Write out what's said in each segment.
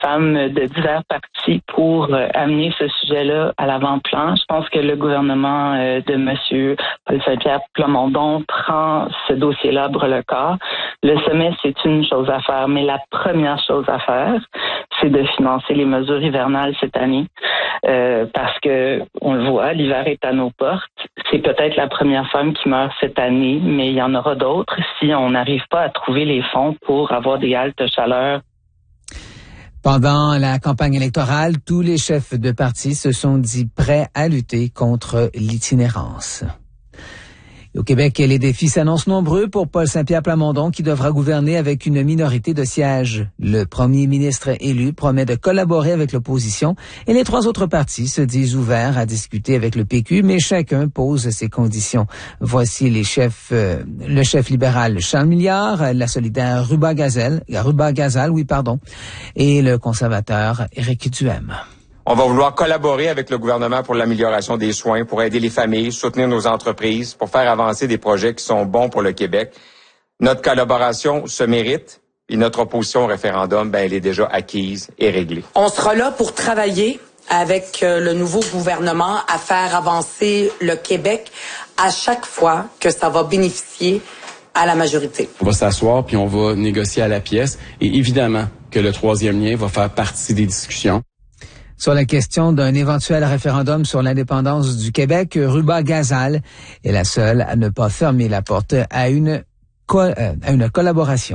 femmes de divers partis pour amener ce sujet-là à l'avant-plan. Je pense que le gouvernement de M. Paul Saint-Pierre Plamondon prend ce dossier-là à bras-le-corps. Le sommet, c'est une chose à faire, mais la première chose à faire, c'est de financer les mesures hivernales cette année. Parce que, on le voit, l'hiver est à nos portes. C'est peut-être la première femme qui meurt cette année, mais il y en aura d'autres si on n'arrive pas à trouver les fonds pour avoir des haltes chaleur. Pendant la campagne électorale, tous les chefs de parti se sont dit prêts à lutter contre l'itinérance. Au Québec, les défis s'annoncent nombreux pour Paul Saint-Pierre Plamondon qui devra gouverner avec une minorité de sièges. Le premier ministre élu promet de collaborer avec l'opposition et les trois autres partis se disent ouverts à discuter avec le PQ, mais chacun pose ses conditions. Voici le chef libéral Charles Milliard, la solidaire Ruba Gazal, et le conservateur Éric Duhem. On va vouloir collaborer avec le gouvernement pour l'amélioration des soins, pour aider les familles, soutenir nos entreprises, pour faire avancer des projets qui sont bons pour le Québec. Notre collaboration se mérite et notre opposition au référendum, elle est déjà acquise et réglée. On sera là pour travailler avec le nouveau gouvernement à faire avancer le Québec à chaque fois que ça va bénéficier à la majorité. On va s'asseoir puis on va négocier à la pièce et évidemment que le troisième lien va faire partie des discussions. Sur la question d'un éventuel référendum sur l'indépendance du Québec, Ruba Gazal est la seule à ne pas fermer la porte à une collaboration.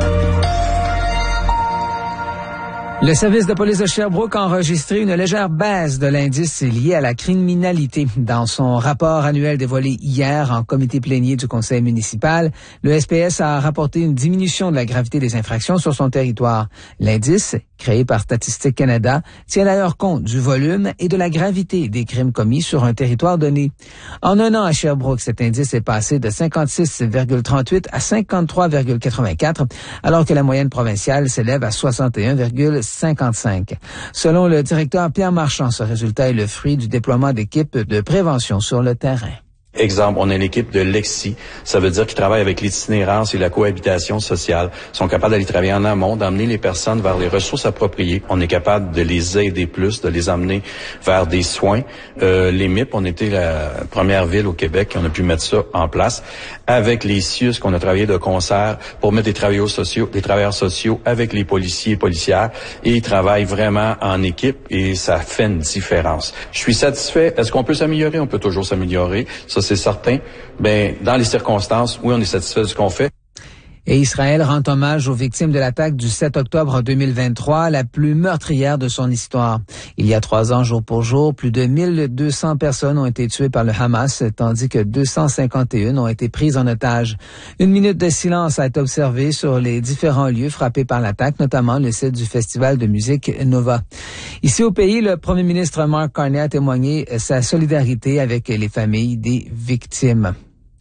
Le service de police de Sherbrooke a enregistré une légère baisse de l'indice lié à la criminalité. Dans son rapport annuel dévoilé hier en comité plénier du conseil municipal, le SPS a rapporté une diminution de la gravité des infractions sur son territoire. L'indice, créé par Statistique Canada, tient d'ailleurs compte du volume et de la gravité des crimes commis sur un territoire donné. En un an à Sherbrooke, cet indice est passé de 56,38 à 53,84, alors que la moyenne provinciale s'élève à 61,55. Selon le directeur Pierre Marchand, ce résultat est le fruit du déploiement d'équipes de prévention sur le terrain. Exemple, on a une équipe de Lexi. Ça veut dire qu'ils travaillent avec l'itinérance et la cohabitation sociale. Ils sont capables d'aller travailler en amont, d'emmener les personnes vers les ressources appropriées. On est capable de les aider plus, de les emmener vers des soins. Les MIP, on était la première ville au Québec qui on a pu mettre ça en place. Avec les CIUS, qu'on a travaillé de concert pour mettre des travailleurs sociaux avec les policiers et policières. Et ils travaillent vraiment en équipe et ça fait une différence. Je suis satisfait. Est-ce qu'on peut s'améliorer? On peut toujours s'améliorer. Ça, c'est certain. Dans les circonstances, oui, on est satisfait de ce qu'on fait. Et Israël rend hommage aux victimes de l'attaque du 7 octobre 2023, la plus meurtrière de son histoire. Il y a 3 ans, jour pour jour, plus de 1200 personnes ont été tuées par le Hamas, tandis que 251 ont été prises en otage. 1 minute de silence a été observée sur les différents lieux frappés par l'attaque, notamment le site du festival de musique Nova. Ici au pays, le premier ministre Mark Carney a témoigné sa solidarité avec les familles des victimes.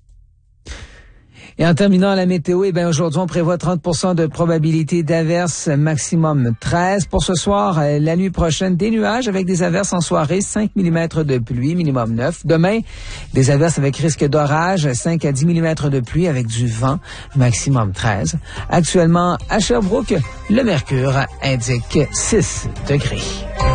Et en terminant la météo, aujourd'hui, on prévoit 30% de probabilité d'averses, maximum 13. Pour ce soir, la nuit prochaine, des nuages avec des averses en soirée, 5 mm de pluie, minimum 9. Demain, des averses avec risque d'orage, 5 à 10 mm de pluie avec du vent, maximum 13. Actuellement, à Sherbrooke, le mercure indique 6 degrés.